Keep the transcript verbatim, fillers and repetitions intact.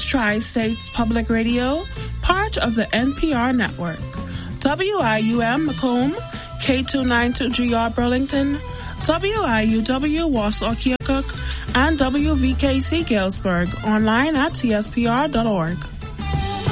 Tri-States Public Radio, part of the N P R network. W I U M Macomb, K two ninety-two G R Burlington, W I U W Warsaw Keokuk, and W V K C Galesburg, online at T S P R dot org.